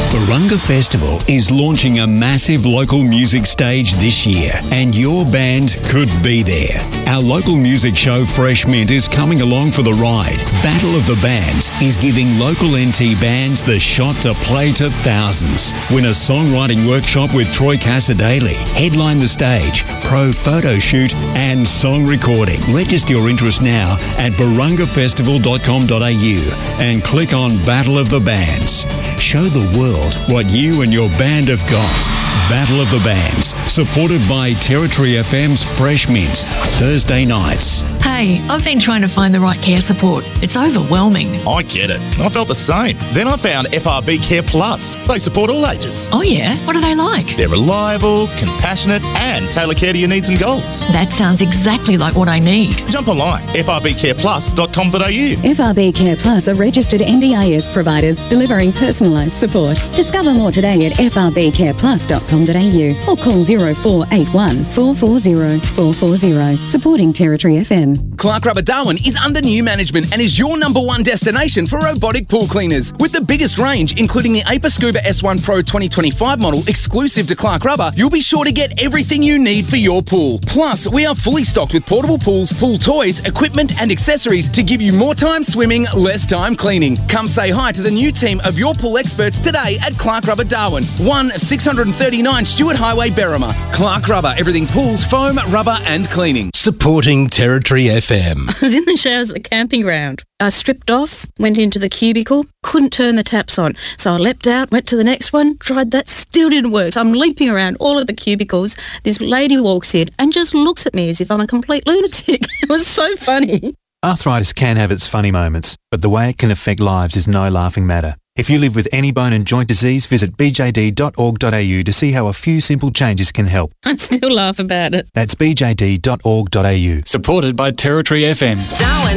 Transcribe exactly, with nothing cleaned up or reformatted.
Barunga Festival is launching a massive local music stage this year, and your band could be there. Our local music show Fresh Mint is coming along for the ride. Battle of the Bands is giving local N T bands the shot to play to thousands. Win a songwriting workshop with Troy Casadei, headline the stage, pro photo shoot and song recording. Register your interest now at barunga festival dot com dot a u and click on Battle of the Bands. Show the world what you and your band have got. Battle of the Bands, supported by Territory F M's Fresh Mint, Thursday nights. Hey, I've been trying to find the right care support. It's overwhelming. I get it. I felt the same. Then I found F R B Care Plus. They support all ages. Oh yeah? What are they like? They're reliable, compassionate and tailor care to your needs and goals. That sounds exactly like what I need. Jump online, f r b care plus dot com dot a u. F R B Care Plus are registered N D I S providers delivering personalised support. Discover more today at f r b care plus dot com dot a u or call zero four eight one, four four zero, four four zero. Supporting Territory F M. Clark Rubber Darwin is under new management and is your number one destination for robotic pool cleaners. With the biggest range, including the Aper Scuba S one Pro twenty twenty-five model exclusive to Clark Rubber, you'll be sure to get everything you need for your pool. Plus, we are fully stocked with portable pools, pool toys, equipment and accessories to give you more time swimming, less time cleaning. Come say hi to the new team of your pool experts today at Clark Rubber Darwin, one six thirty-nine Stewart Highway, Berrima. Clark Rubber, everything pools, foam, rubber and cleaning. Supporting Territory F M. I was in the showers at the camping ground. I stripped off, went into the cubicle, couldn't turn the taps on. So I leapt out, went to the next one, tried that, still didn't work. So I'm leaping around all of the cubicles. This lady walks in and just looks at me as if I'm a complete lunatic. It was so funny. Arthritis can have its funny moments, but the way it can affect lives is no laughing matter. If you live with any bone and joint disease, visit b j d dot org dot a u to see how a few simple changes can help. I still laugh about it. That's b j d dot org dot a u. Supported by Territory F M. Darwin